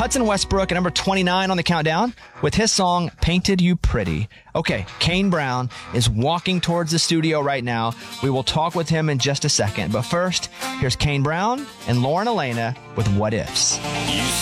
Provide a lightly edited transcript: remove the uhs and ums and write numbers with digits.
Hudson Westbrook at number 29 on the countdown with his song Painted You Pretty. Okay, Kane Brown is walking towards the studio right now. We will talk with him in just a second. But first, here's Kane Brown and Lauren Elena with What Ifs.